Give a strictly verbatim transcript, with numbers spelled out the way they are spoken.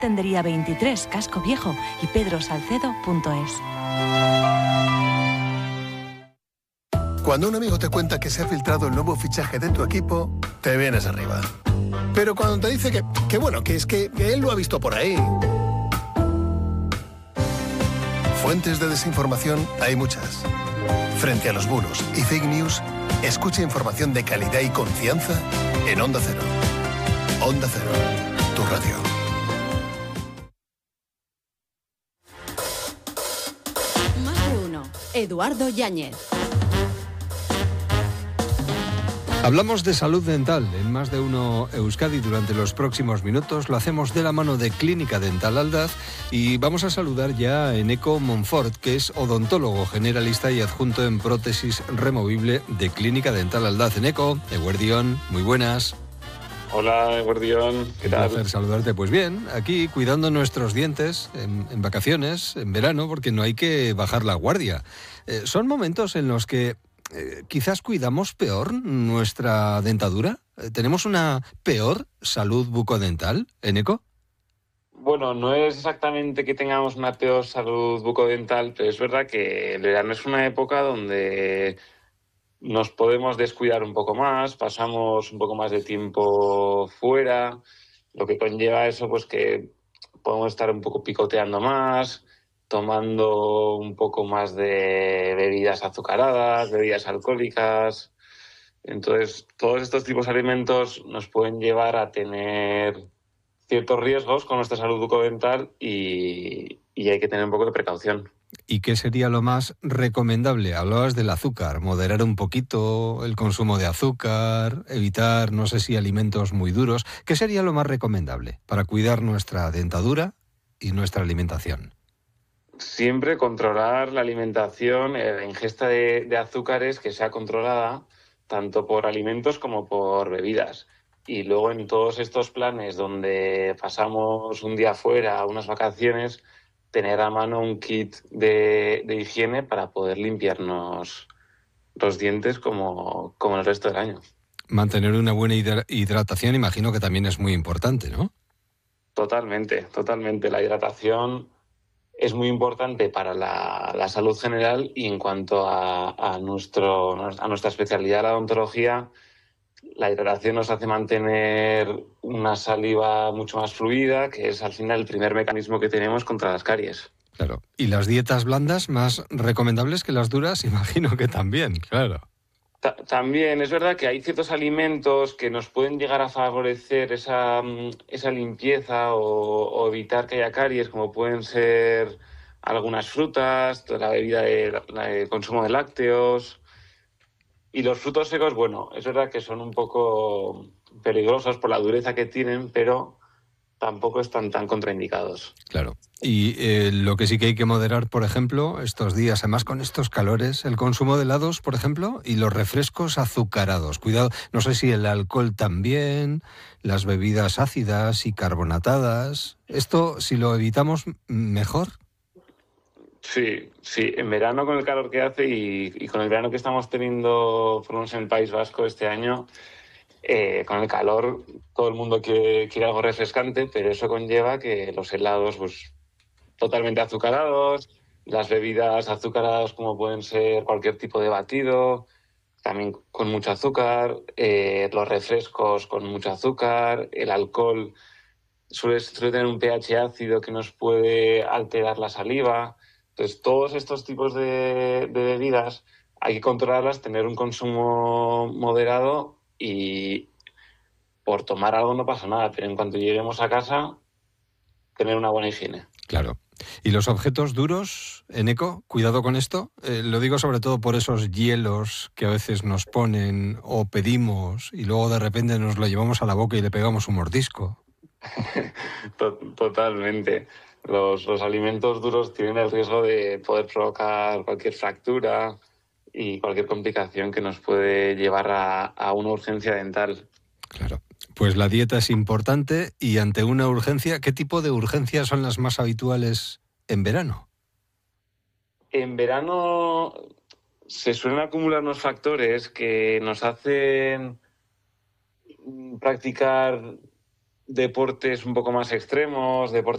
Tendería veintitrés, Casco Viejo y pedro salcedo punto es. Cuando un amigo te cuenta que se ha filtrado el nuevo fichaje de tu equipo, te vienes arriba. Pero cuando te dice que, que bueno, que es que, que él lo ha visto por ahí. Fuentes de desinformación hay muchas. Frente a los bulos y fake news, escucha información de calidad y confianza en Onda Cero. Onda Cero, tu radio. Más de uno. Eduardo Yáñez. Hablamos de salud dental en Más de Uno Euskadi durante los próximos minutos. Lo hacemos de la mano de Clínica Dental Aldaz y vamos a saludar ya a Eneko Monfort, que es odontólogo generalista y adjunto en prótesis removible de Clínica Dental Aldaz. Eneko, eguerdión, muy buenas. Hola, eguerdión, ¿qué tal? Un placer saludarte. Pues bien, aquí cuidando nuestros dientes en, en vacaciones, en verano, porque no hay que bajar la guardia. Eh, son momentos en los que Eh, quizás cuidamos peor nuestra dentadura. ¿Tenemos una peor salud bucodental, Eneko? Bueno, no es exactamente que tengamos una peor salud bucodental, pero es verdad que el verano es una época donde nos podemos descuidar un poco más, pasamos un poco más de tiempo fuera, lo que conlleva eso, pues que podemos estar un poco picoteando más, tomando un poco más de bebidas azucaradas, bebidas alcohólicas. Entonces, todos estos tipos de alimentos nos pueden llevar a tener ciertos riesgos con nuestra salud bucodental y, y hay que tener un poco de precaución. ¿Y qué sería lo más recomendable? Hablabas del azúcar, moderar un poquito el consumo de azúcar, evitar, no sé si alimentos muy duros. ¿Qué sería lo más recomendable para cuidar nuestra dentadura y nuestra alimentación? Siempre controlar la alimentación, eh, la ingesta de, de azúcares que sea controlada tanto por alimentos como por bebidas. Y luego en todos estos planes donde pasamos un día fuera, unas vacaciones, tener a mano un kit de, de higiene para poder limpiarnos los dientes como, como el resto del año. Mantener una buena hidratación imagino que también es muy importante, ¿no? Totalmente, totalmente. La hidratación es muy importante para la, la salud general y en cuanto a, a, nuestro, a nuestra especialidad, la odontología, la hidratación nos hace mantener una saliva mucho más fluida, que es al final el primer mecanismo que tenemos contra las caries. Claro. ¿Y las dietas blandas más recomendables que las duras? Imagino que también, claro. Ta- también es verdad que hay ciertos alimentos que nos pueden llegar a favorecer esa, esa limpieza o, o evitar que haya caries, como pueden ser algunas frutas, la bebida de, la- el consumo de lácteos. Y los frutos secos, bueno, es verdad que son un poco peligrosos por la dureza que tienen, pero tampoco están tan contraindicados. Claro. Y eh, lo que sí que hay que moderar, por ejemplo, estos días, además con estos calores, el consumo de helados, por ejemplo, y los refrescos azucarados. Cuidado, no sé si el alcohol también, las bebidas ácidas y carbonatadas. Esto, si lo evitamos, mejor. Sí, sí, en verano con el calor que hace y, y con el verano que estamos teniendo, por lo menos en el País Vasco este año, eh, con el calor todo el mundo quiere, quiere algo refrescante, pero eso conlleva que los helados, pues totalmente azucarados, las bebidas azucaradas como pueden ser cualquier tipo de batido, también con mucho azúcar, eh, los refrescos con mucho azúcar, el alcohol suele, suele tener un pH ácido que nos puede alterar la saliva. Entonces, todos estos tipos de, de bebidas hay que controlarlas, tener un consumo moderado y por tomar algo no pasa nada, pero en cuanto lleguemos a casa, tener una buena higiene. Claro. ¿Y los objetos duros, Eneko? Cuidado con esto. Eh, lo digo sobre todo por esos hielos que a veces nos ponen o pedimos y luego de repente nos lo llevamos a la boca y le pegamos un mordisco. Totalmente. Los, los alimentos duros tienen el riesgo de poder provocar cualquier fractura y cualquier complicación que nos puede llevar a, a una urgencia dental. Claro. Pues la dieta es importante y ante una urgencia, ¿qué tipo de urgencias son las más habituales en verano? En verano se suelen acumular unos factores que nos hacen practicar deportes un poco más extremos, deportes